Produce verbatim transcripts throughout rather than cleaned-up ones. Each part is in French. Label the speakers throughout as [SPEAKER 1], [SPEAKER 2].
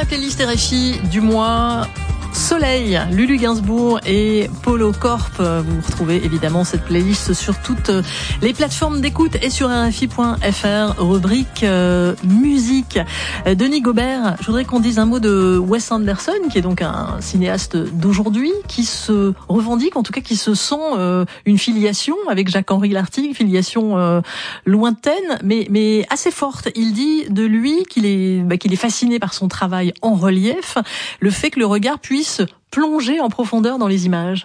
[SPEAKER 1] playlist R F I du mois Soleil, Lulu Gainsbourg et Polo Corp. Vous retrouvez évidemment cette playlist sur toutes les plateformes d'écoute et sur R F I point F R, rubrique euh, musique. Denis Gobert, je voudrais qu'on dise un mot de Wes Anderson, qui est donc un cinéaste d'aujourd'hui, qui se revendique, en tout cas qui se sent euh, une filiation avec Jacques-Henri Lartigue, filiation euh, lointaine, mais, mais assez forte. Il dit de lui qu'il est, bah, qu'il est fasciné par son travail en relief, le fait que le regard puisse plonger en profondeur dans les images.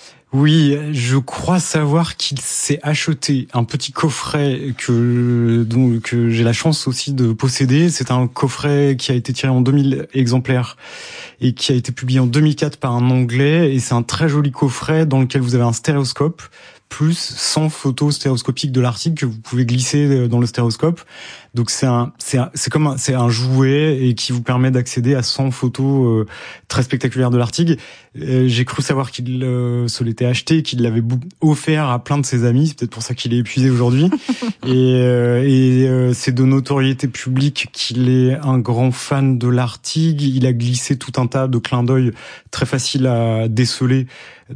[SPEAKER 2] Oui, je crois savoir qu'il s'est acheté un petit coffret que dont, que j'ai la chance aussi de posséder. C'est un coffret qui a été tiré en deux mille exemplaires et qui a été publié en deux mille quatre par un Anglais. Et c'est un très joli coffret dans lequel vous avez un stéréoscope plus cent photos stéréoscopiques de l'article que vous pouvez glisser dans le stéréoscope. Donc c'est un, c'est un, c'est comme un, c'est un jouet et qui vous permet d'accéder à cent photos euh, très spectaculaires de l'article. Euh, j'ai cru savoir qu'il euh, se l'était acheté, qu'il l'avait offert à plein de ses amis. C'est peut-être pour ça qu'il est épuisé aujourd'hui. et euh, et euh, c'est de notoriété publique qu'il est un grand fan de l'article. Il a glissé tout un tas de clins d'œil très faciles à déceler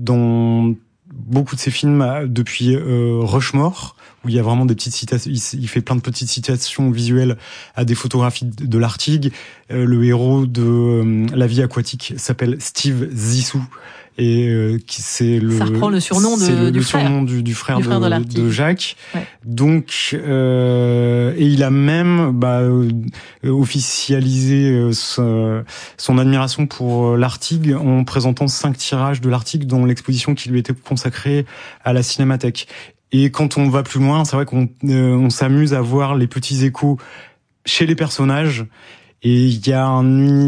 [SPEAKER 2] dans beaucoup de ses films depuis euh, Rushmore, où il y a vraiment des petites citations, il, il fait plein de petites citations visuelles à des photographies de Lartigue. Euh, le héros de euh, La vie aquatique s'appelle Steve Zissou. Et euh, qui c'est le
[SPEAKER 1] ça reprend le surnom de,
[SPEAKER 2] c'est le,
[SPEAKER 1] du,
[SPEAKER 2] le
[SPEAKER 1] frère.
[SPEAKER 2] surnom du, du frère
[SPEAKER 1] du
[SPEAKER 2] de,
[SPEAKER 1] frère de,
[SPEAKER 2] de Jacques.
[SPEAKER 1] Ouais.
[SPEAKER 2] Donc euh, et il a même bah, euh, officialisé euh, son, son admiration pour Lartigue en présentant cinq tirages de Lartigue dans l'exposition qui lui était consacrée à la Cinémathèque. Et quand on va plus loin, c'est vrai qu'on euh, on s'amuse à voir les petits échos chez les personnages. Et il y a un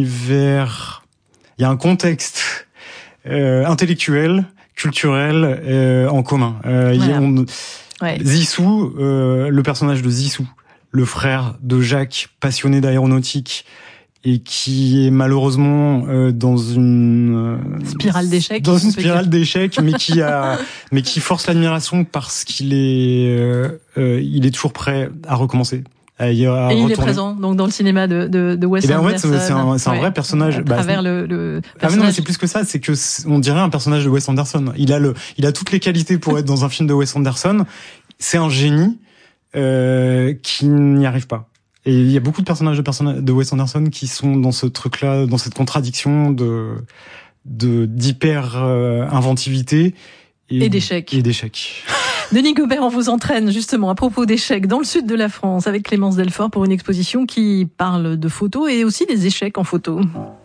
[SPEAKER 2] univers, il y a un contexte Euh, intellectuel, culturel euh, en commun. Euh, voilà. on, ouais. Zissou, euh, le personnage de Zissou, le frère de Jacques, passionné d'aéronautique et qui est malheureusement euh, dans une
[SPEAKER 1] euh, spirale d'échecs,
[SPEAKER 2] dans une spirale d'échecs, mais qui a, mais qui force l'admiration parce qu'il est, euh, euh, il est toujours prêt à recommencer. À y, à
[SPEAKER 1] et il
[SPEAKER 2] retourner.
[SPEAKER 1] est présent donc dans le cinéma de de, de Wes
[SPEAKER 2] eh bien,
[SPEAKER 1] Anderson.
[SPEAKER 2] En fait, c'est un, c'est un ouais, vrai personnage.
[SPEAKER 1] À
[SPEAKER 2] bah,
[SPEAKER 1] travers le, le personnage.
[SPEAKER 2] Ah mais non, mais c'est plus que ça. C'est que on dirait un personnage de Wes Anderson. Il a le, il a toutes les qualités pour être dans un film de Wes Anderson. C'est un génie euh, qui n'y arrive pas. Et il y a beaucoup de personnages de personnages de Wes Anderson qui sont dans ce truc-là, dans cette contradiction de de d'hyper euh, inventivité
[SPEAKER 1] et, et d'échecs.
[SPEAKER 2] Et d'échecs.
[SPEAKER 1] Denis Gobert, on vous entraîne justement à propos d'échecs dans le sud de la France avec Clémence Delfort pour une exposition qui parle de photos et aussi des échecs en photo.